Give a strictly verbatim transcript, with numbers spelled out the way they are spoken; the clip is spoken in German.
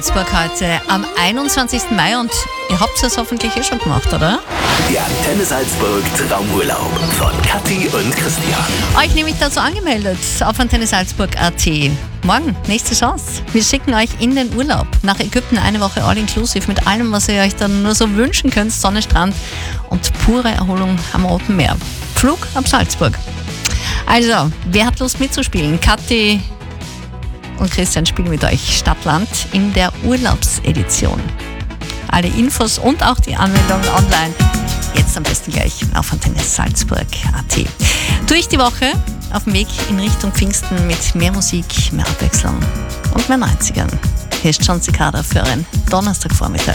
Salzburg heute am einundzwanzigsten Mai und ihr habt es hoffentlich eh schon gemacht, oder? Die Antenne Salzburg Traumurlaub von Kathi und Christian. Euch nämlich dazu angemeldet auf Antenne Salzburg Punkt at. Morgen, nächste Chance. Wir schicken euch in den Urlaub nach Ägypten, eine Woche all-inclusive mit allem, was ihr euch dann nur so wünschen könnt. Sonne, Strand und pure Erholung am Roten Meer. Flug ab Salzburg. Also, wer hat Lust mitzuspielen? Kathi und Christian spielen mit euch Stadtland in der Urlaubsedition. Alle Infos und auch die Anmeldung online jetzt am besten gleich auf Antenne Salzburg Punkt at. Durch die Woche auf dem Weg in Richtung Pfingsten mit mehr Musik, mehr Abwechslung und mehr neunzigern. Hier ist John Cicada für einen Donnerstagvormittag.